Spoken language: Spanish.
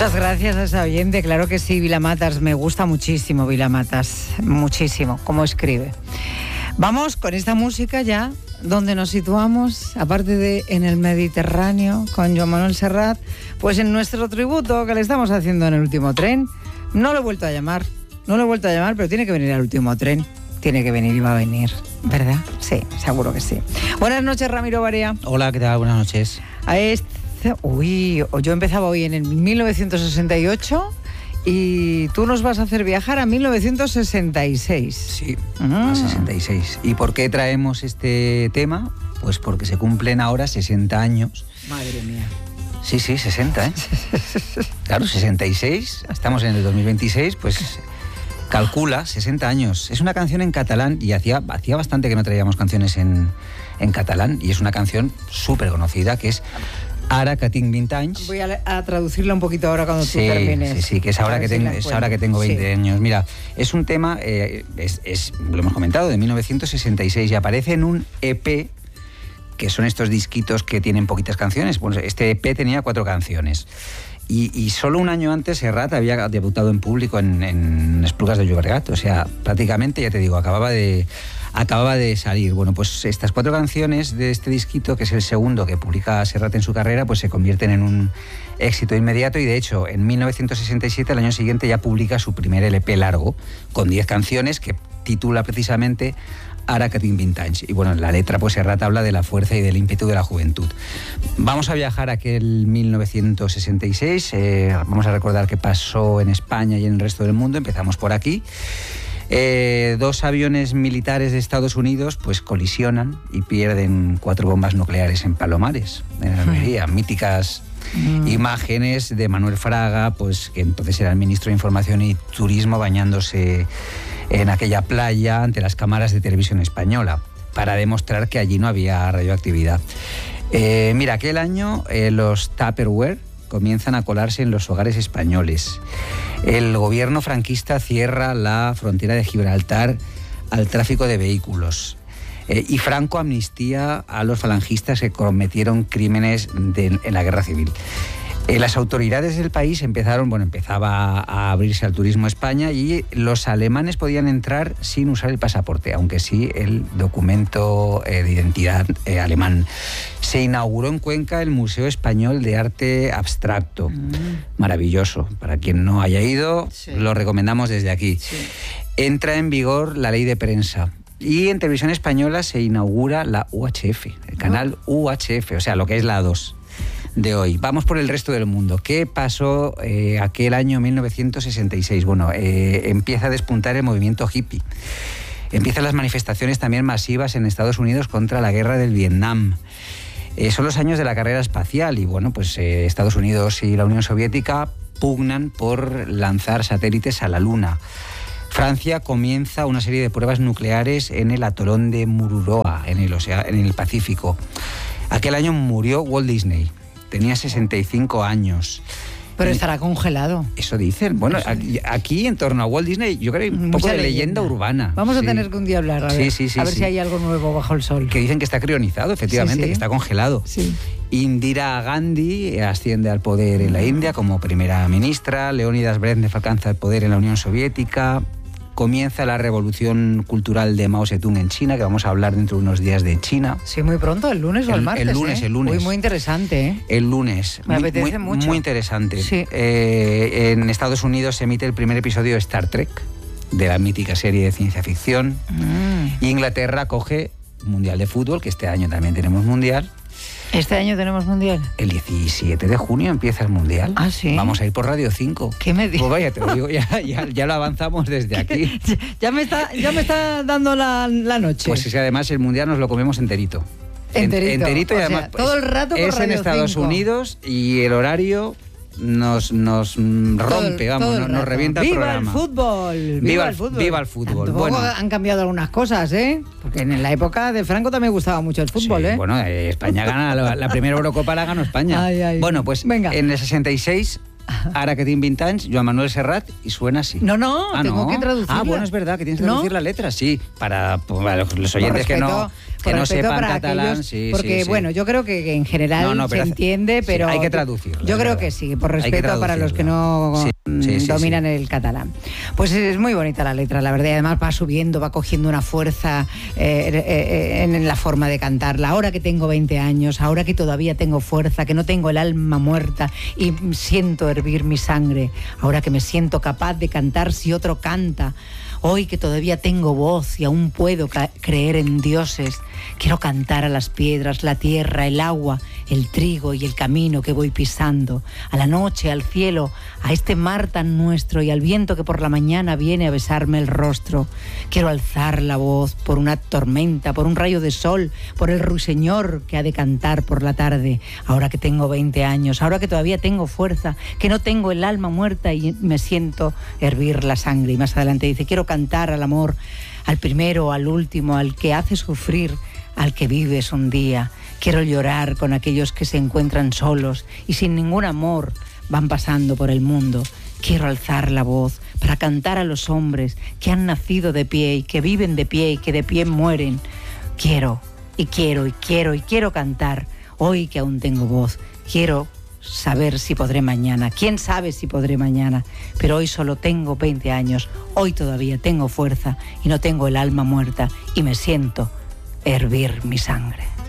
Muchas gracias a esa oyente, claro que sí, Vilamatas, me gusta muchísimo Vilamatas, muchísimo, cómo escribe. Vamos con esta música ya, donde nos situamos, aparte de en el Mediterráneo, con Joan Manuel Serrat, pues en nuestro tributo que le estamos haciendo en el último tren. No lo he vuelto a llamar, pero tiene que venir al último tren. Tiene que venir y va a venir, ¿verdad? Sí, seguro que sí. Buenas noches, Ramiro Barea. Hola, ¿qué tal? Buenas noches. Yo empezaba hoy en el 1968 y tú nos vas a hacer viajar a 1966. Sí, a 66. ¿Y por qué traemos este tema? Pues porque se cumplen ahora 60 años. Madre mía. Sí, 60, ¿eh? Claro, 66, estamos en el 2026, pues calcula 60 años. Es una canción en catalán y hacía bastante que no traíamos canciones en catalán, y es una canción súper conocida que es Ara que tinc 20 anys. Voy a traducirla un poquito ahora cuando tú termines. Sí, que es ahora que tengo 20 años. Mira, es un tema, lo hemos comentado, de 1966, y aparece en un EP, que son estos disquitos que tienen poquitas canciones. Bueno, este EP tenía 4 canciones. Y solo un año antes Serrat había debutado en público en Esplugas de Llobregat. O sea, prácticamente, ya te digo, acababa de salir. Bueno, pues estas 4 canciones de este disquito, que es el segundo que publica Serrat en su carrera, pues se convierten en un éxito inmediato, y de hecho en 1967, el año siguiente, ya publica su primer LP largo con 10 canciones que titula precisamente Ara que tinc 20 anys. Y bueno, en la letra pues Serrat habla de la fuerza y del ímpetu de la juventud. Vamos a viajar a aquel 1966, vamos a recordar qué pasó en España y en el resto del mundo. Empezamos por aquí. 2 aviones militares de Estados Unidos pues colisionan y pierden 4 bombas nucleares en Palomares, en Almería. Míticas imágenes de Manuel Fraga, pues que entonces era el ministro de Información y Turismo, bañándose en aquella playa ante las cámaras de televisión española, para demostrar que allí no había radioactividad. Mira, aquel año los Tupperware comienzan a colarse en los hogares españoles. El gobierno franquista cierra la frontera de Gibraltar al tráfico de vehículos. Y Franco amnistía a los falangistas que cometieron crímenes en la guerra civil. Las autoridades del país empezaba a abrirse al turismo a España, y los alemanes podían entrar sin usar el pasaporte, aunque sí el documento de identidad alemán. Se inauguró en Cuenca el Museo Español de Arte Abstracto. Maravilloso. Para quien no haya ido, lo recomendamos desde aquí. Sí. Entra en vigor la ley de prensa. Y en televisión española se inaugura la UHF, el canal UHF, o sea, lo que es la 2 de hoy. Vamos por el resto del mundo. ¿Qué pasó aquel año 1966? Bueno, empieza a despuntar el movimiento hippie. Empiezan las manifestaciones también masivas en Estados Unidos contra la guerra del Vietnam. Son los años de la carrera espacial, y bueno, pues Estados Unidos y la Unión Soviética pugnan por lanzar satélites a la Luna. Francia comienza una serie de pruebas nucleares en el atolón de Mururoa, en el Pacífico. Aquel año murió Walt Disney. Tenía 65 años. Pero estará congelado. Eso dicen. Bueno, aquí en torno a Walt Disney yo creo que hay un poco de leyenda urbana. Vamos a tener que un día hablar, a ver si hay algo nuevo bajo el sol. Que dicen que está crionizado, efectivamente, que está congelado. Sí. Indira Gandhi asciende al poder en la India como primera ministra. Leónidas Brezhnev alcanza el poder en la Unión Soviética. Comienza la revolución cultural de Mao Zedong en China, que vamos a hablar dentro de unos días de China. Sí, muy pronto, el lunes o el martes. El lunes. Muy interesante, ¿eh? El lunes. Me apetece mucho. Muy interesante. Sí. En Estados Unidos se emite el primer episodio de Star Trek, de la mítica serie de ciencia ficción. Inglaterra coge un mundial de fútbol, que este año también tenemos mundial. ¿Este año tenemos mundial? El 17 de junio empieza el mundial. ¿Ah, sí? Vamos a ir por Radio 5. ¿Qué me dices? Pues vaya, te lo digo, ya lo avanzamos desde aquí. ya me está dando la noche. Pues es que además el mundial nos lo comemos enterito. Enterito, y además todo el rato por es Radio en Estados 5. Unidos, y el horario nos rompe, nos revienta el programa. ¡Viva el fútbol! ¡Viva el fútbol! Tampoco bueno, han cambiado algunas cosas, ¿eh? Porque en la época de Franco también gustaba mucho el fútbol, sí, ¿eh? Bueno, España gana la primera Eurocopa, la ganó España. Bueno, pues venga. En el 66... Ara que tinc 20 anys, Joan Manuel Serrat, y suena así. No, tengo que traducirla. Bueno, es verdad que tienes que traducir la letra, sí, para los oyentes que no sepan catalán, porque bueno, yo creo que en general se entiende, pero hay que traducirlo. Yo creo que sí, por respeto para los que no dominan el catalán. Pues es muy bonita la letra, la verdad, y además va subiendo, va cogiendo una fuerza en la forma de cantarla. Ahora que tengo 20 años, ahora que todavía tengo fuerza, que no tengo el alma muerta y siento hervir mi sangre, ahora que me siento capaz de cantar si otro canta, hoy que todavía tengo voz y aún puedo creer en dioses, quiero cantar a las piedras, la tierra, el agua, el trigo y el camino que voy pisando, a la noche, al cielo, a este mar tan nuestro y al viento que por la mañana viene a besarme el rostro. Quiero alzar la voz por una tormenta, por un rayo de sol, por el ruiseñor que ha de cantar por la tarde, ahora que tengo 20 años, ahora que todavía tengo fuerza, que no tengo el alma muerta y me siento hervir la sangre. Y más adelante dice, quiero cantar al amor, al primero, al último, al que hace sufrir, al que vives un día. Quiero llorar con aquellos que se encuentran solos y sin ningún amor van pasando por el mundo. Quiero alzar la voz para cantar a los hombres que han nacido de pie y que viven de pie y que de pie mueren. Quiero cantar hoy que aún tengo voz. Quiero saber si podré mañana. ¿Quién sabe si podré mañana? Pero hoy solo tengo 20 años. Hoy todavía tengo fuerza y no tengo el alma muerta y me siento hervir mi sangre.